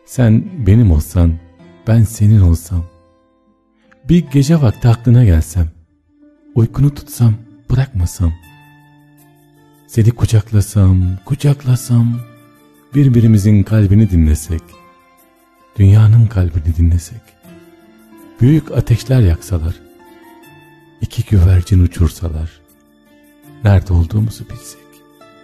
Sen benim olsan, ben senin olsam, bir gece vakti aklına gelsem, uykunu tutsam, bırakmasam, seni kucaklasam, birbirimizin kalbini dinlesek, dünyanın kalbini dinlesek, büyük ateşler yaksalar, iki güvercin uçursalar, nerede olduğumuzu bilsek.